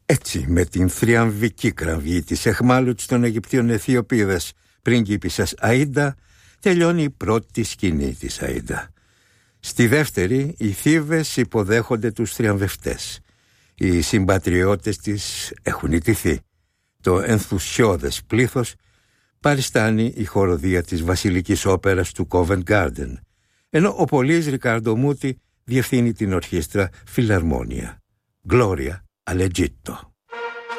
Έτσι, με την θριαμβική κραυγή της εχμάλωτης των Αιγυπτίων Αιθιοπίδας πρίγκιπισσας Αΐντα, τελειώνει η πρώτη σκηνή της Αΐντα. Στη δεύτερη, οι Θήβες υποδέχονται τους θριαμβευτές. Οι συμπατριώτες της έχουν ιτηθεί. Το ενθουσιώδες πλήθος παριστάνει η χοροδία της Βασιλικής Όπερας του Covent Garden, ενώ ο Πολύς Ρικάρντο Μούτι διευθύνει την ορχήστρα Φιλαρμόνια. Gloria all'Egitto.